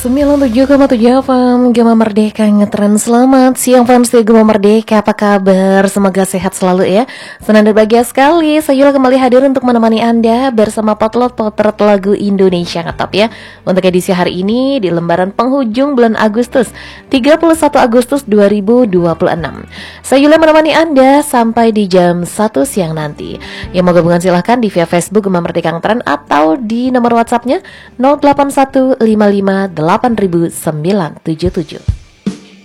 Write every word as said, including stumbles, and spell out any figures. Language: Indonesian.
sembilan puluh tujuh koma tujuh F M Gema Merdeka ngetren. Selamat siang fans di Gema Merdeka, apa kabar? Semoga sehat selalu ya. Senang dan bahagia sekali saya Yula kembali hadir untuk menemani Anda bersama Potlot Potret Lagu Indonesia Ngetop ya. Untuk edisi hari ini di lembaran penghujung bulan Agustus, tiga puluh satu Agustus dua ribu dua puluh enam. Saya Yula menemani Anda sampai di jam satu siang nanti. Yang mau gabungan silahkan di via Facebook Gema Merdeka Ngetren atau di nomor WhatsAppnya nol delapan satu lima lima delapan sembilan tujuh tujuh.